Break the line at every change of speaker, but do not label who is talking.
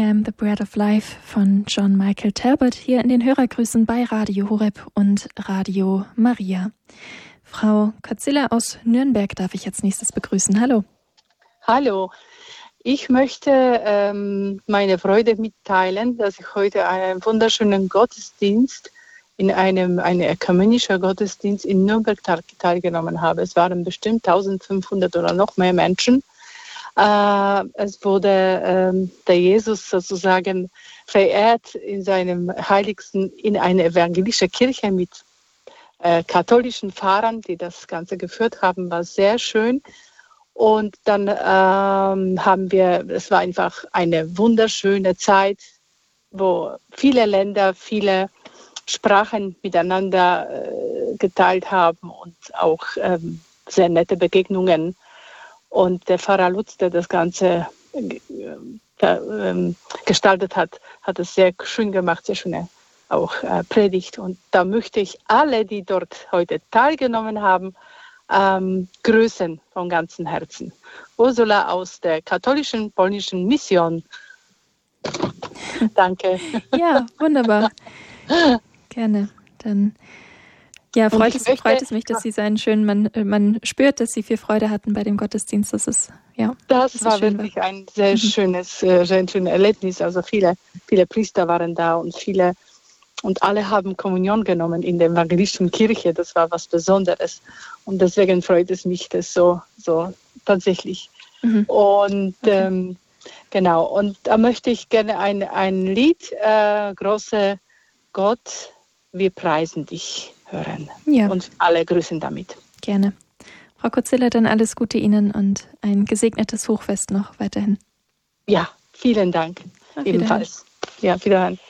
am the Bread of Life von John Michael Talbot hier in den Hörergrüßen bei Radio Horeb und Radio Maria. Frau Kotziller aus Nürnberg darf ich jetzt nächstes begrüßen. Hallo. Hallo.
Ich möchte meine Freude mitteilen, dass ich heute an einem wunderschönen Gottesdienst einen ökumenischen Gottesdienst in Nürnberg teilgenommen habe. Es waren bestimmt 1500 oder noch mehr Menschen. Es wurde der Jesus sozusagen verehrt in seinem Heiligsten in einer evangelischen Kirche mit katholischen Pfarrern, die das Ganze geführt haben, war sehr schön. Und dann es war einfach eine wunderschöne Zeit, wo viele Länder, viele Sprachen miteinander geteilt haben und auch sehr nette Begegnungen. Und der Pfarrer Lutz, der das Ganze gestaltet hat, hat es sehr schön gemacht, sehr schöne auch Predigt. Und da möchte ich alle, die dort heute teilgenommen haben, grüßen von ganzem Herzen. Ursula aus der katholischen polnischen Mission. Danke.
Ja, wunderbar. Gerne. Dann freut es mich, dass Sie so einen schönen, man spürt, dass Sie viel Freude hatten bei dem Gottesdienst. Das
war wirklich ein sehr schönes Erlebnis. Also viele Priester waren da und alle haben Kommunion genommen in der evangelischen Kirche. Das war was Besonderes. Und deswegen freut es mich, das so tatsächlich. Mhm. Und genau. Und da möchte ich gerne ein Lied, große Gott, wir preisen dich, hören. Ja. Und alle grüßen damit.
Gerne. Frau Kotziller, dann alles Gute Ihnen und ein gesegnetes Hochfest noch weiterhin.
Ja, vielen Dank. Ebenfalls. Ja, wiederhören.